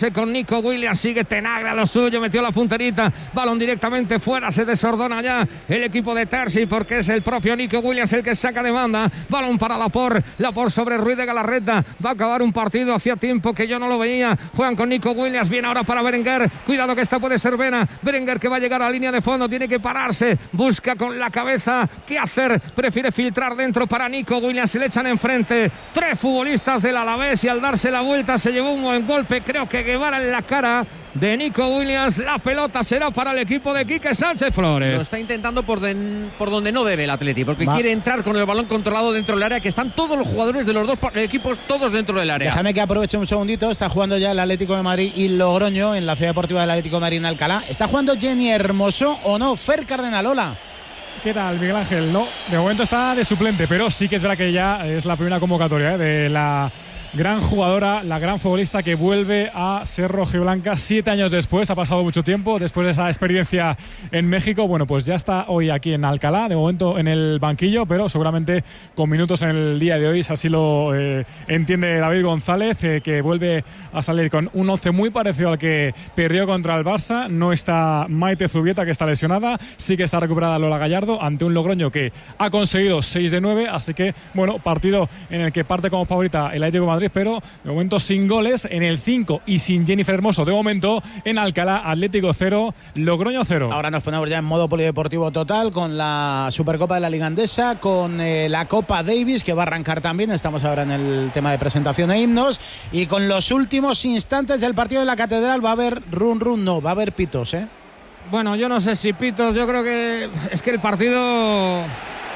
Sánchez con Nico Williams, sigue Tenagre a lo suyo, metió la punterita, balón directamente fuera, se desordona ya el equipo de Terzi porque es el propio Nico Williams el que saca de banda, balón para Laporte sobre Ruiz de Galarreta, va a acabar un partido, hacía tiempo que yo no lo veía, juegan con Nico Williams, bien ahora para Berenguer, cuidado que esta puede ser Vena, Berenguer que va a llegar a la línea de fondo, tiene que pararse, busca con la cabeza qué hacer, prefiere filtrar dentro para Nico Williams, se le echan enfrente 3 futbolistas del Alavés y al darse la vuelta se llevó un buen golpe, creo que Guevara en la cara de Nico Williams. La pelota será para el equipo de Quique Sánchez Flores. Lo está intentando por donde no debe el Atleti, porque quiere entrar con el balón controlado dentro del área, que están todos los jugadores de los dos equipos todos dentro del área. Déjame que aproveche un segundito. Está jugando ya el Atlético de Madrid y Logroño en la Ciudad Deportiva del Atlético de Madrid en Alcalá. ¿Está jugando Jenny Hermoso o no? Fer Cardenalola. ¿Qué tal, Miguel Ángel? No, de momento está de suplente, pero sí que es verdad que ya es la primera convocatoria de la gran jugadora, la gran futbolista que vuelve a ser rojiblanca 7 años después. Ha pasado mucho tiempo después de esa experiencia en México. Bueno, pues ya está hoy aquí en Alcalá, de momento en el banquillo, pero seguramente con minutos en el día de hoy. Así lo entiende David González, que vuelve a salir con un 11 muy parecido al que perdió contra el Barça. No está Maite Zubieta, que está lesionada. Sí que está recuperada Lola Gallardo ante un Logroño que ha conseguido 6 de 9. Así que, bueno, partido en el que parte como favorita el Atlético de Madrid, pero de momento sin goles en el 5 y sin Jennifer Hermoso. De momento en Alcalá, Atlético 0, Logroño 0. Ahora nos ponemos ya en modo polideportivo total con la Supercopa de la Liga Andesa, con la Copa Davis, que va a arrancar también. Estamos ahora en el tema de presentación e himnos, y con los últimos instantes del partido de la Catedral. Va a haber no, va a haber pitos, ¿eh? Bueno, yo no sé si pitos, yo creo que es que el partido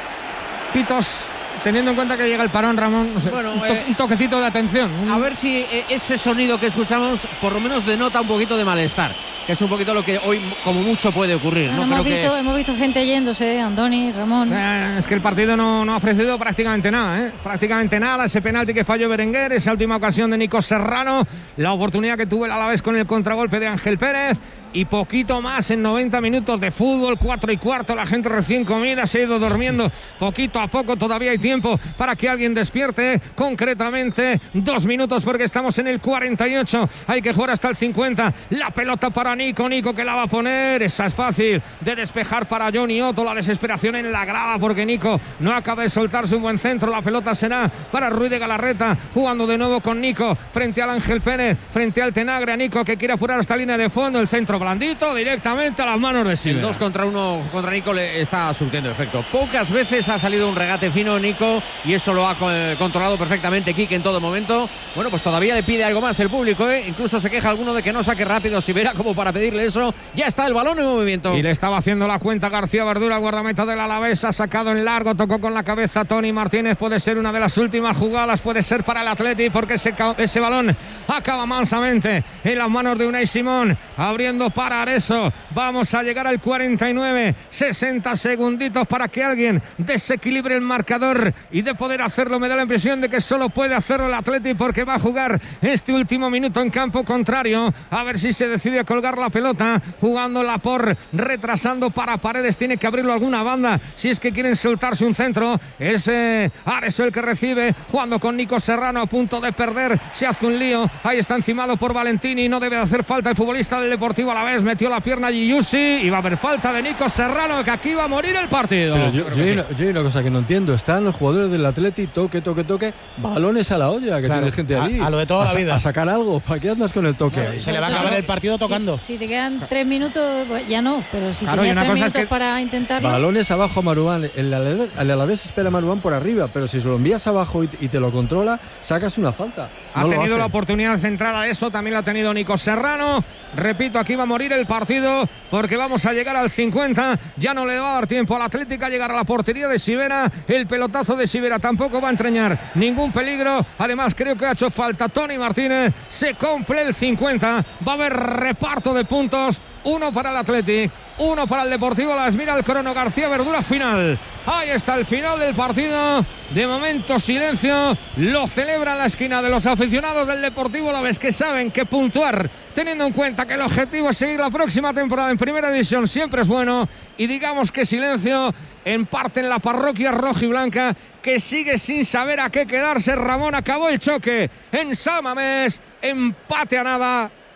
pitos, teniendo en cuenta que llega el parón, Ramón, no sé, bueno, un toquecito de atención. A ver si ese sonido que escuchamos por lo menos denota un poquito de malestar, que es un poquito lo que hoy como mucho puede ocurrir. Bueno, hemos visto gente yéndose, Andoni, Ramón. Es que el partido no ha ofrecido prácticamente nada, prácticamente nada. Ese penalti que falló Berenguer, esa última ocasión de Nico Serrano, la oportunidad que tuvo el Alavés con el contragolpe de Ángel Pérez, y poquito más en 90 minutos de fútbol. 4:15, la gente recién comida se ha ido durmiendo poquito a poco. Todavía hay tiempo para que alguien despierte, concretamente 2 minutos, porque estamos en el 48, hay que jugar hasta el 50. La pelota para Nico que la va a poner, esa es fácil de despejar para Johnny Otto. La desesperación en la grada porque Nico no acaba de soltarse un buen centro. La pelota será para Ruiz de Galarreta, jugando de nuevo con Nico frente al Ángel Pérez, frente al Tenagre. A Nico que quiere apurar hasta línea de fondo, el centro blandito directamente a las manos de Sibera. El 2 contra 1 contra Nico le está surtiendo efecto. Pocas veces ha salido un regate fino Nico, y eso lo ha controlado perfectamente Quique en todo momento. Bueno, pues todavía le pide algo más el público, incluso se queja alguno de que no saque rápido Sibera, como para pedirle eso. Ya está el balón en movimiento. Y le estaba haciendo la cuenta García Verdura, el guardameta del Alavés. Ha sacado en largo, tocó con la cabeza Tony Martínez. Puede ser una de las últimas jugadas, puede ser para el Atleti, porque ese balón acaba mansamente en las manos de Unai Simón, abriendo para Areso. Vamos a llegar al 49, 60 segunditos para que alguien desequilibre el marcador, y de poder hacerlo me da la impresión de que solo puede hacerlo el Atleti, porque va a jugar este último minuto en campo contrario. A ver si se decide a colgar la pelota, jugando Laporte, retrasando para Paredes, tiene que abrirlo a alguna banda si es que quieren soltarse un centro. Es Areso el que recibe, jugando con Nico Serrano, a punto de perder, se hace un lío, ahí está encimado por Valentini, no debe de hacer falta el futbolista del Deportivo Alavés, metió la pierna Giusi y va a haber falta de Nico Serrano, que aquí va a morir el partido. Pero yo hay una cosa que no entiendo, están los jugadores del Atleti, toque, balones a la olla, que tiene gente allí. A lo de toda la vida. A sacar algo, ¿para qué andas con el toque? Se le va a acabar el partido tocando. Si te quedan 3 minutos, pues ya no, pero si claro, tienes 3 minutos es que para intentarlo. Balones abajo a Marouane, el Alavés espera a Marouane por arriba, pero si se lo envías abajo y te lo controla, sacas una falta. Ha tenido la oportunidad de centrar a eso, también la ha tenido Nico Serrano. Repito, aquí va a morir el partido, porque vamos a llegar al 50. Ya no le va a dar tiempo al Atlético a llegar a la portería de Sibera. El pelotazo de Sibera tampoco va a entrañar ningún peligro. Además, creo que ha hecho falta Tony Martínez. Se cumple el 50. Va a haber reparto de puntos. 1 para el Atlético, 1 para el Deportivo Alavés. Mira el crono García Verdura final. Ahí está el final del partido. De momento silencio. Lo celebra en la esquina de los aficionados del Deportivo Alavés, que saben que puntuar, teniendo en cuenta que el objetivo es seguir la próxima temporada en Primera División, siempre es bueno. Y digamos que silencio en parte en la parroquia rojiblanca, que sigue sin saber a qué quedarse. Ramón, acabó el choque en San Mamés, empate a nada